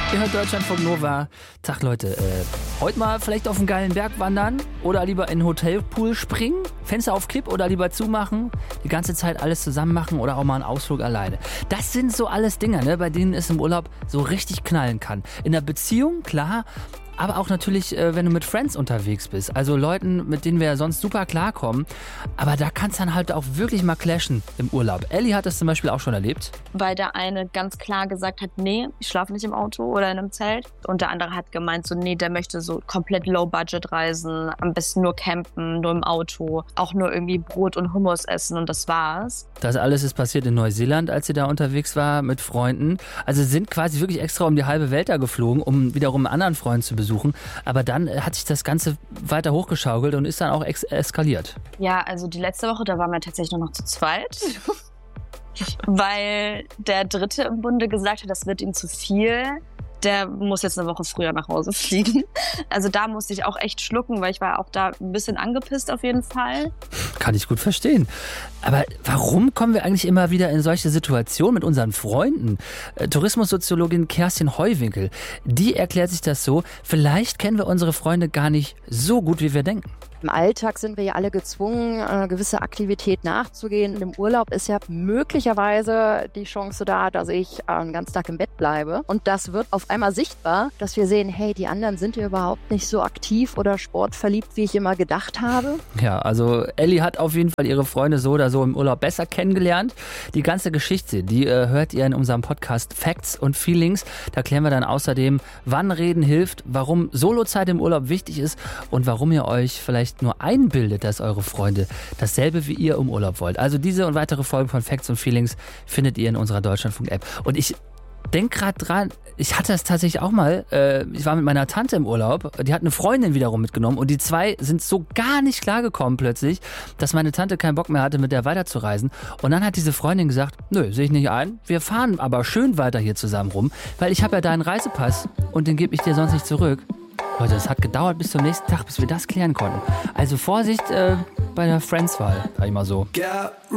Ihr hört Deutschlandfunk Nova. Tag Leute, heute mal vielleicht auf einen geilen Berg wandern oder lieber in einen Hotelpool springen, Fenster auf Kipp oder lieber zumachen, die ganze Zeit alles zusammen machen oder auch mal einen Ausflug alleine. Das sind so alles Dinge, ne, bei denen es im Urlaub so richtig knallen kann. In der Beziehung, klar, aber auch natürlich, wenn du mit Friends unterwegs bist. Also Leuten, mit denen wir ja sonst super klarkommen. Aber da kann es dann halt auch wirklich mal clashen im Urlaub. Elli hat das zum Beispiel auch schon erlebt. Weil der eine ganz klar gesagt hat, nee, ich schlafe nicht im Auto oder in einem Zelt. Und der andere hat gemeint, so nee, der möchte so komplett Low-Budget reisen, am besten nur campen, nur im Auto, auch nur irgendwie Brot und Hummus essen und das war's. Das alles ist passiert in Neuseeland, als sie da unterwegs war mit Freunden. Also sie sind quasi wirklich extra um die halbe Welt da geflogen, um wiederum einen anderen Freund zu besuchen. Aber dann hat sich das Ganze weiter hochgeschaukelt und ist dann auch eskaliert. Ja, also die letzte Woche, da waren wir tatsächlich nur noch zu zweit. Weil der Dritte im Bunde gesagt hat, das wird ihm zu viel. Der muss jetzt eine Woche früher nach Hause fliegen. Also da musste ich auch echt schlucken, weil ich war auch da ein bisschen angepisst auf jeden Fall. Kann ich gut verstehen. Aber warum kommen wir eigentlich immer wieder in solche Situationen mit unseren Freunden? Tourismussoziologin Kerstin Heuwinkel, die erklärt sich das so, vielleicht kennen wir unsere Freunde gar nicht so gut, wie wir denken. Im Alltag sind wir ja alle gezwungen, gewisse Aktivität nachzugehen. Im Urlaub ist ja möglicherweise die Chance da, dass ich einen ganzen Tag im Bett bleibe. Und das wird auf einmal sichtbar, dass wir sehen, hey, die anderen sind ja überhaupt nicht so aktiv oder sportverliebt, wie ich immer gedacht habe. Ja, also Elli hat auf jeden Fall ihre Freunde so oder so im Urlaub besser kennengelernt. Die ganze Geschichte, die hört ihr in unserem Podcast Facts und Feelings. Da klären wir dann außerdem, wann Reden hilft, warum Solozeit im Urlaub wichtig ist und warum ihr euch vielleicht nur einbildet, dass eure Freunde dasselbe wie ihr im Urlaub wollt. Also diese und weitere Folgen von Facts und Feelings findet ihr in unserer Deutschlandfunk-App. Und ich denke gerade dran, ich hatte das tatsächlich auch mal, ich war mit meiner Tante im Urlaub, die hat eine Freundin wiederum mitgenommen und die zwei sind so gar nicht klargekommen plötzlich, dass meine Tante keinen Bock mehr hatte, mit der weiterzureisen. Und dann hat diese Freundin gesagt, nö, sehe ich nicht ein, wir fahren aber schön weiter hier zusammen rum, weil ich habe ja deinen Reisepass und den gebe ich dir sonst nicht zurück. Leute, es hat gedauert bis zum nächsten Tag, bis wir das klären konnten. Also Vorsicht bei der Friends-Wahl, sag ich mal so.